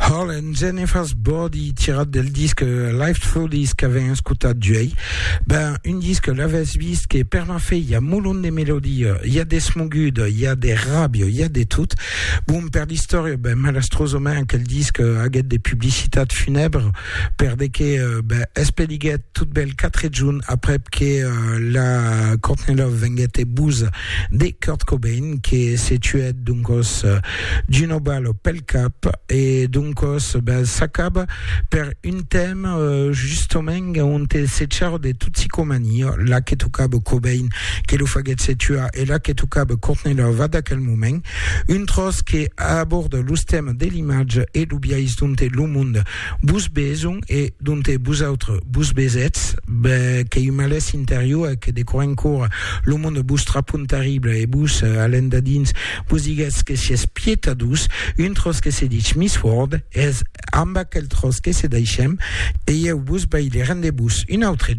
Hall and Jennifer's Body, tiré del disque Live Through This qu'avait ascoltato Jay. Un disque l'avesse vist che per ma fait il y a moulon de mélodies, il y a des smogudes, il y a des rabios, il y a des toutes. Bon, per l'histoire, malastrosement, quel disque a des publicités funèbres, per de que, espeliguet toute belle 4 juin après que la Courtney Love vengette bouse de Kurt Cobain, qui est situé donc Juno Ball Pel Cap, et donc s'accaba per un thème justement on te secciaro de toxicomanie là che toccava Cobain che lo faget setua e là che toccava Courtney Love ad quel moment un tros che aborde lo thème de l'image e l'ubiais donte lo monde bus beson e donte bus autre bus bezets che un malès interior e che decora ancora lo monde bus trapun terrible e bus alenda dins bus digues che si spietadus un tros che se dice Miss World es amba quel tros che se daichem e io bus by les rendez-vous une autre